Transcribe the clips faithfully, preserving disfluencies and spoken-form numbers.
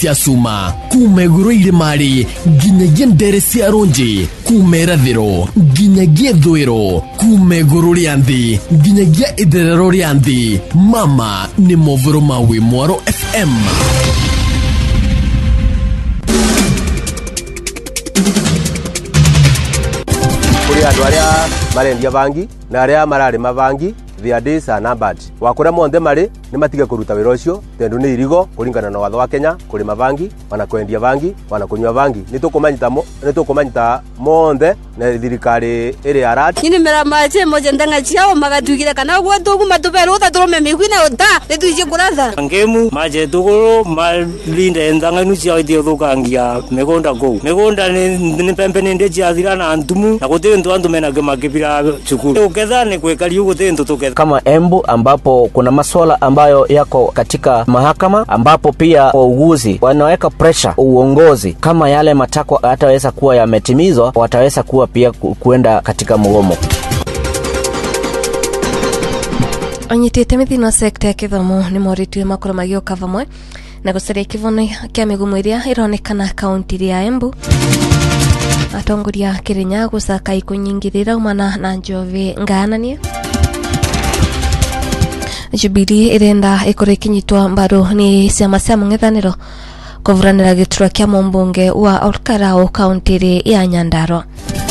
tia suma kumeguru ile mari ginyagia ndere cia ronji kumera thiro ginyagia thwiro kumeguru rianthi ginyagia iderero rianthi mama ni movoro mawi Mwaro F M. Kuri andu aria marendia bangi na aria marari mabangi, their days are numbered. Wakura monde mari ni matige kuruta wira ucio tendu ni irigo kuringana na watho wa Kenya kuri mabangi wana kwendia bangi wana kunywa bangi nitukumanyita mo nitukumanyita monde na thirikari iri arat ini mera maje moja ndanga ciao magatugire kana gwo tugu matubero utatrume migwina ota nituije kuratha ngemu maje tuguru malinde ndanga nu ciao ithio thukangia migonda go migonda ni pembe ni ndeji athira na ndumu na gutire ndu andu mena makibira cukuru uketha ni kwekari ugutire ndu tuketha kama Embu ambapo kuna masuala ambayo yako katika mahakama ambapo pia wauguzi wanaweka pressure uongozi kama yale matakwa hataweza kuwa yametimizwa wataweza kuwa pia kuenda katika mgomo. Anyitete mithino sekta ya kithomo ni moritwe makoro magioka vamwe na gucaria kivono kia migumu iria ironekana kaunti ya Embu. Atongoria Kirinya gucaka ikunyingirira umana na Njove Ngananie. Jubilee irenda ikore kinyitwa mbaro ni ciama cia mung'ethaniro kuvuranira giturwa kia mumbunge wa Olkarao kaunti ya Nyandarua.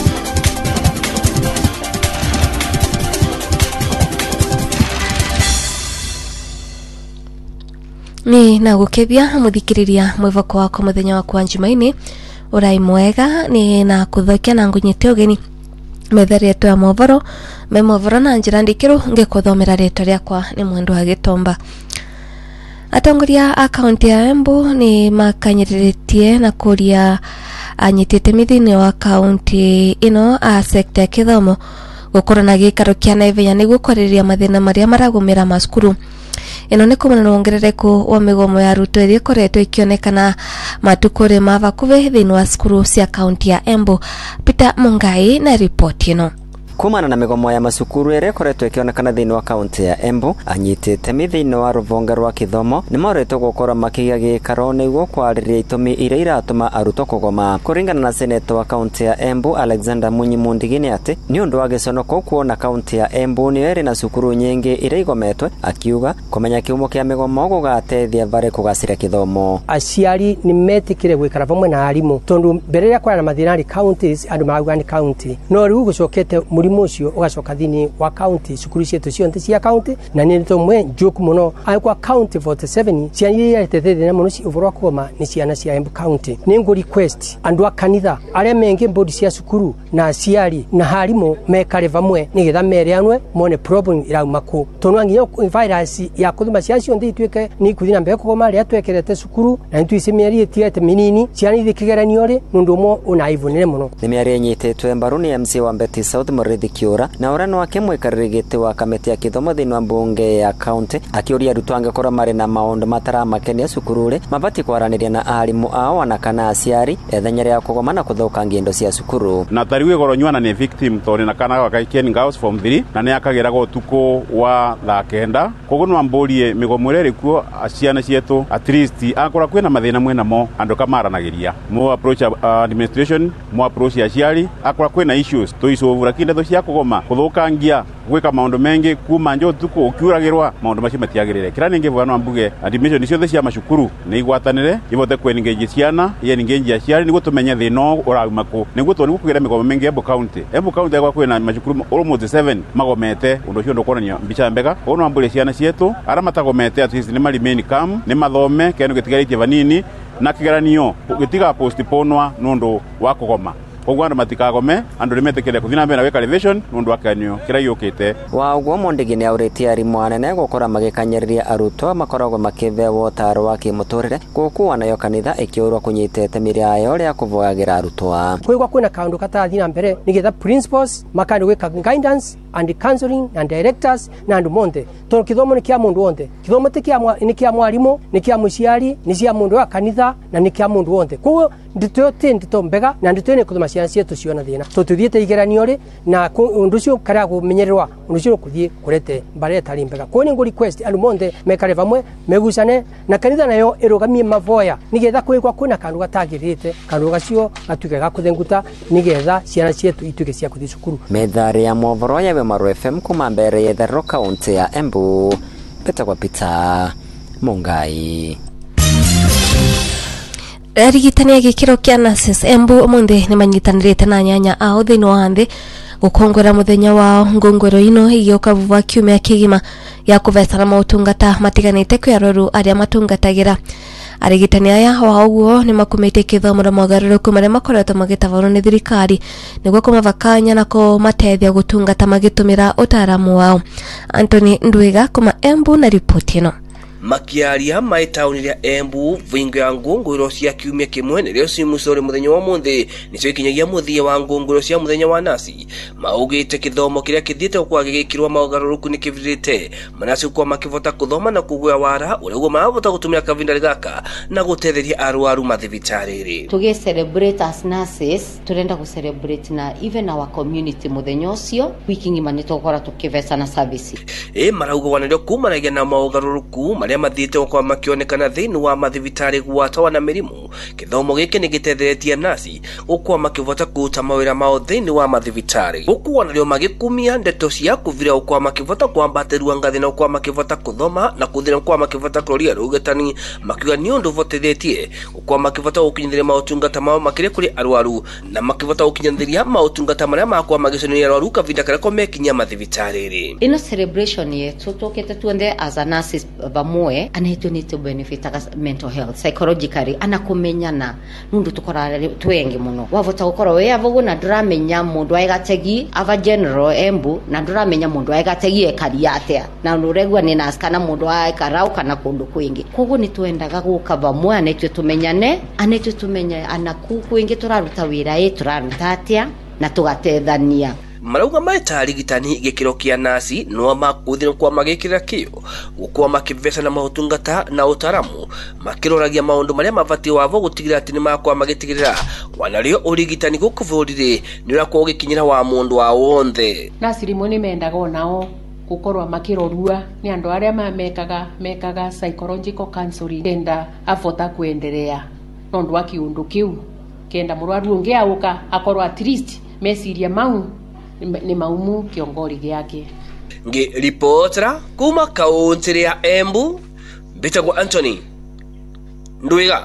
Ni na gukebia muthikiriria mwivoko wako muthenya wa kwa Jumaine urai mwega ni na kuthokia na ngunyite ugeni methari yetu ya movoro me movoro na njira ndikiru ngikuthomera rito riakwa ni Mwendo wa Gitomba. Atongoria a kaunti ya Embu ni makanyiritie na kuria anyitite mithini wa kaunti ino a sekta ya kithomo gukorana gikaro kia naivenya ni gukoreria mathina maria maragumira maskuru. Ino ni kumana na wongerereku wa migomo ya ruto iria ikoretwo ikionekana matukuri ma vakuve thini wa skuru cia kaunti ya Embu. Peter Mungai na ripoti ino. Kumana na migomo ya masukuru ere koretwo ikionekana thini wa kaunti ya Embu anyitite mithini wa ruvonga rwa kithomo ni moretwo gukora makigia gikaro niguo kwariria itumi iria iratuma aruto kugoma. Kuringana na senator wa kaunti ya Embu Alexander Munyimundigini ni ati ni undu wa giconoko kuona kaunti ya Embu ni eri na sukuru nyingi iria igometwe akiuga kumenya kiumo kia migomo gugatethia bare kugaciria kithomo. Aciari ni metikire gwikara vamwe na arimu tondu mbere ya kwa na mathinari counties andu mauga ni county no riu gucokete mucio ugacoka thini wa county sukuru cietu cionte cia county na ni tomwe joku muno aikwa county forty-seven ciana iria tetete na muno ci uvorwa koma ni ciana cia Embu county ni ngo request andu akanitha aria mengi bodi cia sukuru na aciari na harimo mekare vamwe ni getha mere anwe mone problem irauma ku tonwa ngiyo virus ya kuthuma cia cionte itweke ni kuthina mbeko koma ria twekerete sukuru na ntwise mieri etiete minini ciana ithikigeranio ri nundu mo unaivunire muno ni mieri enyitetwe mbaru ni M C wa Mbeti South Kiura na urano wake mwekarigite wa kameti ya kithomo thini wa mbunge ya county akiuria aruto angekora mari na maundu matara makenia sukurure mabati kwaraniria na arimu ao wanakana aciari ethenya ria kugoma na kuthoka ngiendo cia sukuru na tariwe goronywana ni victim tori na kana wakaiken ngaus form three na ni akagira gotuko wa thaa kenda kogunwa mborie migomure rikuo aciana cietu at least akora kwina mathina mwena mo andu kamaranagiria mo approach uh, administration mo approach aciari akora kwina issues toisovura kindeto cia kugoma kuthukangia gwika maundu mengi kuma njo tuko ukiuragirwa maundu macio matiagirire kira ninge vano ambuge admission ciothe cia mashukuru ni igwatanire ivote kweningeji ciana ye ningeji aciari ni gutumenya thino urauma ku ni gutu ni gukugira migomo mengi Embu county Embu county yakwa kwina mashukuru almost seven magomete undu cio ndokorania mbica mbega ono ambule ciana cietu ara matagomete at least ni marimeni kam ni mathome kenu gitigarite vanini na kigeranio gitiga postponwa nundu wa kugoma ogwanda matikagome andu limetekele kuthina mbere weka revision nundu akanyo kira yokete wa ugwo Mondigini aurete ari mwanene gukora magikanyiriria aruto makoragwo makive wotaro wa kimuturire guku wanayo kanitha ikiurwa kunyitete miriayo ria kuvoagira arutwa kwigwa kwina kaundu katathina mbere nigetha principals makandi weka guidance and counseling and directors na andu monte to kithomo ni kia mundu wonte kithomo ti kia ni kia mwarimu ni kia muciari ni cia mundu wa kanitha na ni kia mundu wonte kuo ndito ti ndito mbega na ndito ni kuthuma ciana cietu ciona thina tututhiete igeranio ri na undu cio kara gumenyererwa undu cio kuthie kurete bare tari mbega koni ngo request andu monde mekare vamwe megusane na kanitha nayo irugamie mavoya nigetha kwigwa kuna kandu gatagirite kandu gacio gatuke gakuthenguta nigetha ciana cietu ituke cia kuthi cukuru. Methari ya movoro ya Wemaru F M kuma mbere ya Thero kaunti ya Embu peta kwa pita Mungai. Arigitani ya gikiro kia Nurses Embu munde ni manyitanirite na nyanya ao thini wa nthi gukongora muthenya wao ngongoro ino igioka vuva kiumia kigima ya kuvesana mautungata matiganite kwi aroru aria matungatagira. Arigitani aya waguo ni makumite kithomo na mogaruruku maria makoretwo magitavarwo ni thirikari niguo kumavakanya na kumatethia gutungata magitumira utaramu wao. Anthony Ndwiga kuma Embu na ripoti ino. Makiaria mai tauni ria Embu vingo ya ngunguro cia kiumia kimwe nirio cimusore muthenya wa munthi nicio ikinyagia muthia wa ngunguro cia muthenya wa nasi maugite kithomo kiria kithiete kwa gigikirwa maugaruruku ni kivirite manasi kwa makivota kuthoma na kugwa wara uria maavota gutumira kavindari gaka na gutetheria arwaru mathibitariri. Tuge celebrate as nurses turenda ku celebrate na even our community muthenya ucio wiki ngima nitokora tukivesa na service e maraugo wanario kumanagia na maugaruruku maria mathiite kwa makionekana thini wa mathibitari gwatawa na mirimu. Kithomo giki ni gitetheretie nasi gukwa makivota kuta mawira mao thini wa mathibitari gukwa nario magikumia ndeto cia kuvira ukwa makivota kwambatirwa ngathi na ukwa makivota kuthoma na kuthira kwa makivota kloria rugetani makiwa ni undu votethetie ukwa makivota ukinyithira mautungata mao makire kuri arwaru na makivota ukinyithira mautungata maria makwa magiconia arwaru kavinda kare ko mekinya mathibitari. Ino celebration yetu tokete tuende as a nurses vamwe anaitwo ni to benefit mental health psychologically anakumenyana nundu tukora twengi muno wavota gukora we avogo na duramenya mundu aigategi ava general Embu na duramenya mundu aigategi ekari atia na nuregwa ni naskana mundu aikarau kana kundu kwingi koguo ni twendaga guka vamwe anaitwo tumenyane anaitwo tumenya anaku kwingi turaruta wira e turaruta atia na tugatethania. Marauga maita arigitani gikiro kia nasi no makuthira kwa magikira kio gukwa makivesa na mahutungata na utaramu makiroragia maundu maria mavati wavo gutigira ati ni makwa magitigirira wanario urigitani gukuvurire ni urakwo gikinyira wa mundu wa wonthe. Nasi rimwe ni mendaga nao gukorwa makirorua ni andu aria mamekaga mekaga psychological counseling enda afota kuendelea nondu wa kiundu kiu kenda murwaru ungi auka akorwa at least mesiria mau ni maumu kiongori giake. Ngi reportera kuma kaunti ya Embu bitagwa Anthony Ndwiga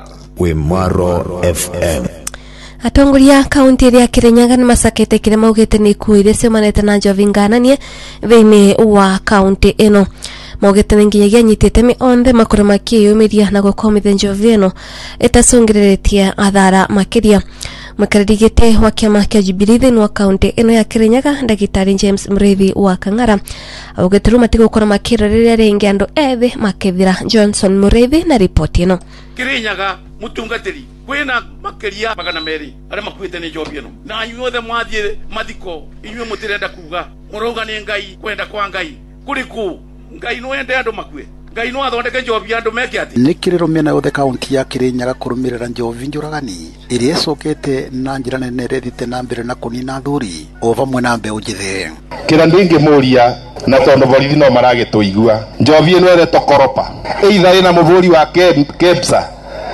Wemaru F M. Atongoria kaunti ya Kirinyaga ni masakete kire maugite ni kuire semanete na njovingananie veine wa kaunti eno maugite nginyagia nyitete mi onde makore makiyumiria na gukomithia njovi eno itasungiriretie athara makiria. Makaririgite wa kiama kia Jubilee thini wa kaunti ino ya Kirinyaga Ndagitari James Murithi wa Kang'ara augitiru matigukora makiroriria ringi andu ethi makithira. Johnson Murithi na ripoti ino. Kirinyaga mutungatiri kwina makiria magana meri aria makuite ni njovi ino na inyuothe mwathie mathiko inyuo mutirenda kuga muroga ni ngai kwenda kwa ngai kuriku ngai no ende andu makue ngai no athondeke njovi andu meke ati nikiriro mena yothe kaunti ya Kirinyaga kurumirira njovi njuragani iria icokete na njira nene rethite na mbere na kunina thuri o vamwe na mbeu njithe kira ndingi muria na tondu borithi no maragituigua njovi ino ere tokoropa either ina muvuri wa Kepsa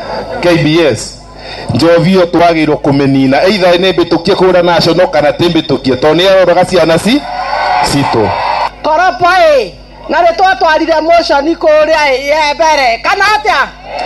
K B S njovi yo twagirwo kumenina either ine bitukie kura national kana timbitukie toni aroraga ciana ci cito koropa e na re twatwarire motion kuria ye mbere kana atia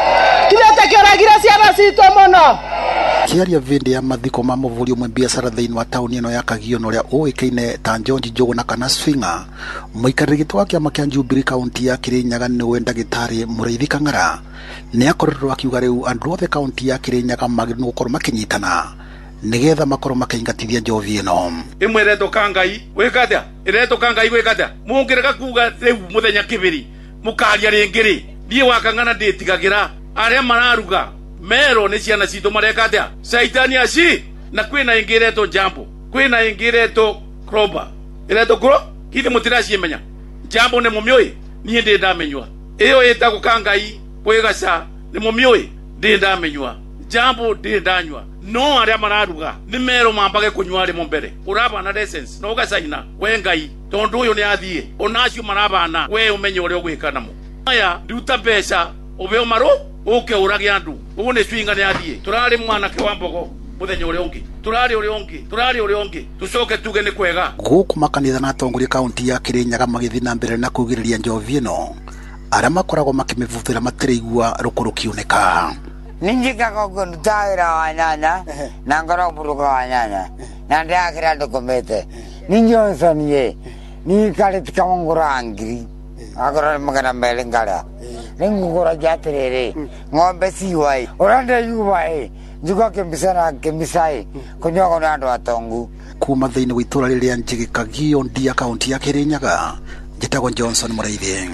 kirete kioragira ciana cito muno kiaria vindi ya mathiko ma muvuri umwe biashara thiini wa tauni ino ya Kagio noria uikaine ta George Njuguna kana Swinga muikarigitwa wa kiama kia Jubilee kaunti ya Kirinyaga ni we Ndagitari Murithi Kang'ara ni akorirwo akiuga riu andu othe kaunti ya Kirinyaga magirwo gukorwo makinyitana nigetha makorwo makingatithia njovi ino imwe reto kangai wikatia ireto kangai wikatia mungirega kuga riu muthenya kibiri mukaria ringiri thie wa Kang'ana nditigagira aria mararuga mero ni ciana cito marekatia saitani aci na kwina ingireto jambo kwina ingireto kroba ireto kro kithi mutiraciemenya jambo ne mumyoi nie ndi ndamenywa iyo itagwo kangai kwigaca ni mumyoi ndi ndamenywa jambo ndi ndanywa no aria mararuga ni mero mambage kunywa rimo mbere urabana essence no ugacaina we ngai tondu uyu ni athie onacio marabana we umenye uria ugwika namo aya nduta mbeca ubeo maru uke urage andu ugu ni swinga ni athie turari mwana ke wa mbogo muthenya uria ungi turari uria ungi turari uria ungi tucoke tuge ni kwega guku makanitha na atongoria kaunti ya Kirinyaga magithi na mbere na kugiriria njovi ino aria makoragwo makimivuthira matiraigua rukuru kiuneka ninjika kogo nutawira wanyanya na ngoro buruka wanyanya na ndakira dokumete ninjonson ye ni kale tikamongora angiri agora magana mbele ngara ningura jaterere ngombe siwai orande yuwai juka kembisana kembisai kunyoka na ndo atongu kuma thiini wa itura riria njigikagio ndia kaunti ya Kirinyaga njitagwo Johnson Muraithie.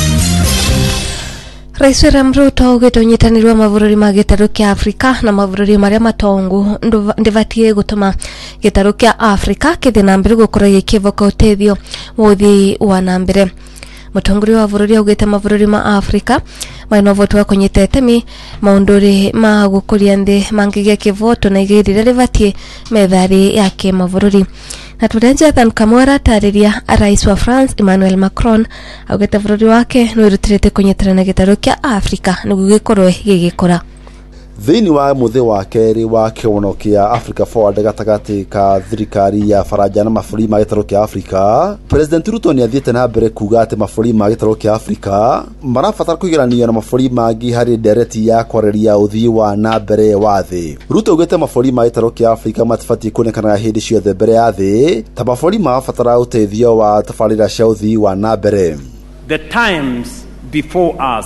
Rais William Ruto ugite unyitanirwa mavururi ma gitaru kia Afrika na mavururi maria matongu ndivatie gutuma gitaru kia Afrika kithi na mbere gukora gikivoka utethio muthi wa na mbere. Mutongori wa vururi ugite mavururi ma Afrika maino voto wa kunyita itemi maunduri ma gukuria nthi mangigia kivoto na igirire rivatie methari yake mavururi. Na turenja than kamwara tariria rais wa France Emmanuel Macron augite vururi wake nwirutirite kunyitirana gitaru kia Afrika niguo gikorwe gigikora. Thiini wa muthi wa keri wa kiono kia Africa Forward gatagati ka thirikari ya Faranja na mabũrũri ma gĩtarũ kia Afrika, President Ruto ni athiĩte na mbere kuga atĩ mabũrũri ma gĩtarũ kia Afrika marabatara kũigananio na mabũrũri mangĩ harĩ ndereti ya kwarĩria ũthii wa na mbere wa thĩ. Ruto augĩte mabũrũri ma gĩtarũ kia Afrika matibatiĩ kuonekanaga hĩndĩ ciothe mbere ya thĩ ta mabũrũri marabatara ũteithio wa tabarĩra cia ũthii wa na mbere. The times before us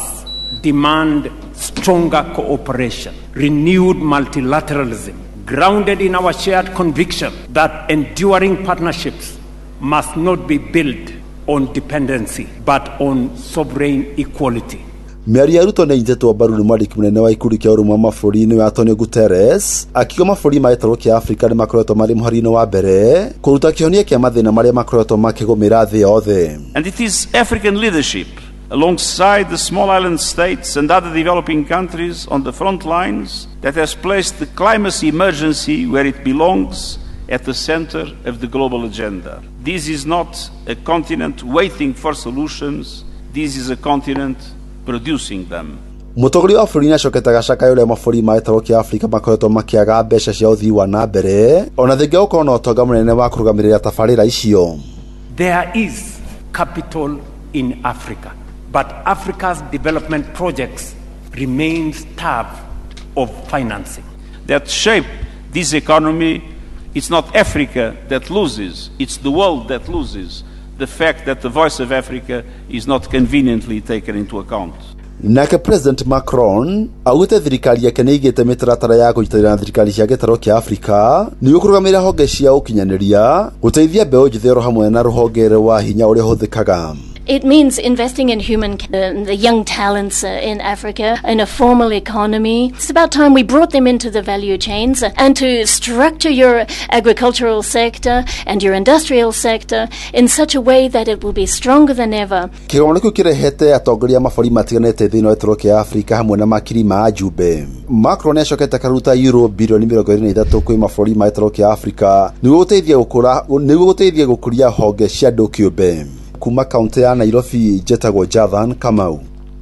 demand stronger cooperation, renewed multilateralism, grounded in our shared conviction that enduring partnerships must not be built on dependency, but on sovereign equality. Mĩario ya Ruto nĩ ĩnyitĩtwo mbaru nĩ mwandĩki mũnene wa ikundi kia ũrũmwe wa mabũrũri nĩwe Antonio Guterres akiuga mabũrũri ma gĩtarũ kia Afrika nĩ makoretwo marĩ mũhari-inĩ wa mbere kũruta kĩhonia kĩa mathĩna marĩa makoretwo makĩgũmĩra thĩ yothe. And it is African leadership alongside the small island states and other developing countries on the front lines that has placed the climate emergency where it belongs at the center of the global agenda. This is not a continent waiting for solutions, this is a continent producing them. Mũtongoria wa bũrũri nĩacokete gacaka ũrĩa mabũrũri ma gĩtarũ kia Afrika makoretwo makĩaga mbeca cia ũthii wa na mbere ona thengia gũkorwo na ũtonga mũnene wa kũrũgamĩrĩra tabarĩra icio. There is capital in Africa, but Africa's development projects remain starved of financing. That shape this economy, it's not Africa that loses, it's the world that loses. The fact that the voice of Africa is not conveniently taken into account. Nake President Macron augite thirikari yake nĩ igĩte mĩtaratara ya kũnyitanĩra thirikari cia gĩtarũ kia Afrika nĩguo kũrũgamĩrĩra honge cia ũkinyanĩria gũteithia mbeũ njĩthĩ hamwe na rũhonge rwa hinya ũrĩa ũhũthĩkaga. It means investing in human, uh, the young talents uh, in Africa, in a formal economy. It's about time we brought them into the value chains uh, and to structure your agricultural sector and your industrial sector in such a way that it will be stronger than ever. Kĩgomano kĩu kĩrehete atongoria mabũrũri matiganĩte thĩinĩ wa gĩtarũ kia Afrika hamwe na makiri ma ajumbe. Macron nĩacokete karuta euro bilioni mĩrongo ĩrĩ na ithatũ kwĩ mabũrũri ma gĩtarũ kia Afrika nĩguo gũteithia gũkũra nĩguo gũteithia gũkũria honge cia andũ kĩũmbe. Kuma kaunti ya Nairobi jetagwo Jathan Kamau.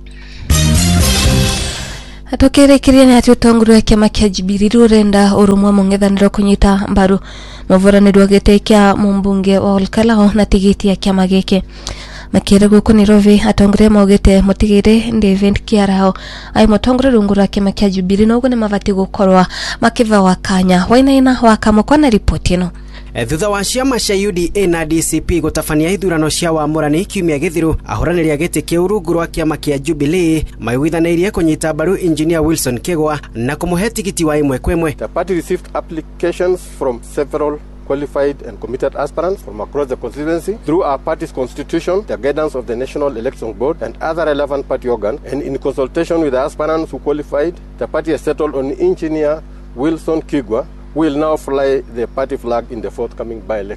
Atokerekeria ni ati utonguru wake makia jibiriru renda urumwa mung'ethanĩro kunyita mbaru mavoranĩri wa gĩtĩ kĩa mumbunge wa Olkalao na tigiti ya kĩama gĩkĩ. Makĩra gũkũ Nairobi atongoria maugĩte mũtigĩrĩ David Kiarao ai mũtongoria rungu rwa kĩama kĩa Jubilee na ũguo nĩ mabatiĩ gũkorwa makiva wakanya wainaina wakamũkwa na ripoti ĩno. Thutha wa ciama cia U D A na D C P gũtabania ithurano cia wamũrani kiumia gĩthiru ahũranĩri a gĩtĩ kĩa rungu rwa kĩama kĩa Jubilee maiguithanĩirie kũnyita mbaru Engineer Wilson Kigwa na kũmũhe tigiti wa ĩmwe kwa ĩmwe. The party received applications from several qualified and committed aspirants from across the constituency through our party's constitution, the guidance of the National Election Board and other relevant party organs, and in consultation with the aspirants who qualified, the party has settled on Engineer Wilson Kigwa, who will now fly the party flag in the forthcoming by-election.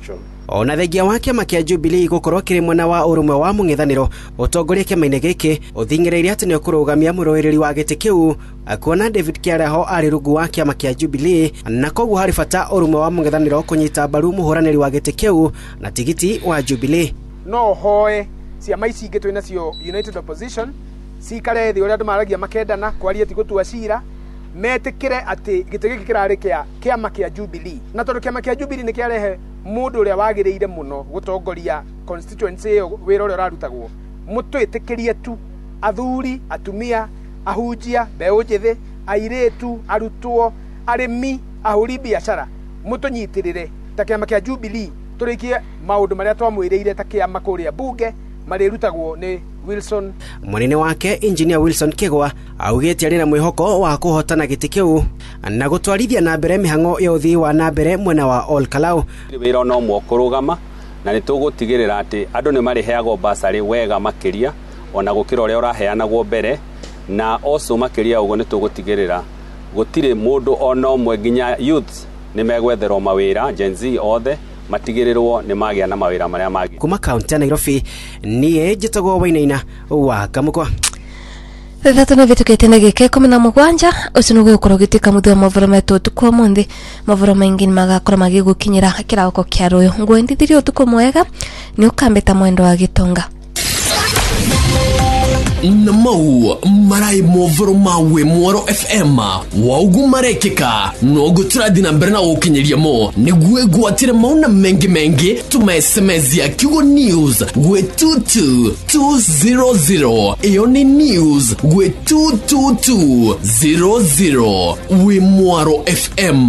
ona thengia wa kiama kia Jubilee gukorwo kiri mwena wa urumwe wa mung'ethaniro utongoria kiama-ini giki uthingireire ati ni ukurugamia muroereri wa giti kiu akuona David Kiareho ari rungu wa kiama kia Jubilee na koguo hari bata urumwe wa mung'ethaniro kunyita mbaru muhuraniri wa giti kiu na tigiti wa Jubilee. No hoe ciama ici ingĩ twĩna cio United Opposition cikare thĩ ũrĩa andũ maragia makendana kwaria ti gũtua cira metĩkĩre atĩ gĩtĩ gĩkĩ kĩrarĩ kĩa kĩama kĩa Jubilee na tondũ kĩama kĩa Jubilee nĩ kĩarehe mũndũ ũrĩa wagĩrĩire mũno gũtongoria constituency ĩyo wĩra ũrĩa ũrarutagwo mũtwĩtĩkĩrie tu athuri atumia ahunjia mbeũ njĩthĩ airĩtu arutwo arĩmi ahũri biacara mũtũnyitĩrĩre ta kĩama kĩa Jubilee turikie maundu maria twamwiriire ta kiama kuria bunge marirutagwo ni Wilson. Munene wake engineer Wilson Kigwa augite ari na mwihoko wa kuhotana giti kiu na gutwarithia na mbere mihango ya uthii wa na mbere mwena wa Ol Kalou. Wira no mwokurugama na nitugutigirira ati andu ni mariheagwo basari wega makiria ona gukira uria uraheanagwo mbere na oso makiria ugo nitugutigirira gutire mundu ona umwe nginya youth ni megwetherwo mawira Gen Z othe matigirirwo ni magia na mawira maria magi kuma kaunti ya Nairobi niye njitagwo Wainaina wa Kamukwa. Thatu na vitukite na gike kumi na mugwanja ucinugu gukorwo gitika muthe wa mavura metu tuko mundi mavura maingi magakora magigukinyira kirauko kia ruyo ngwendithirio tuko mwega ni ukambeta mwendo wa gitonga Namau marai movoro mawe Mwaro F M waugu marekeka no gutradina berna ukinyiria mo nigwe gwatire mauna mengi mengi tuma S M S ya Kigo News gwe two two two zero zero iyo ni news gwe two two two zero zero we Mwaro F M.